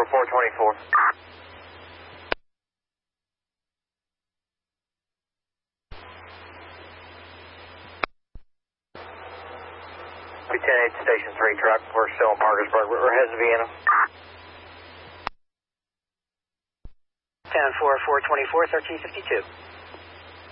424. Be 10-8, Station 3 truck. We're still in Parkersburg. We're heading to Vienna. 10-4, 424, 1352.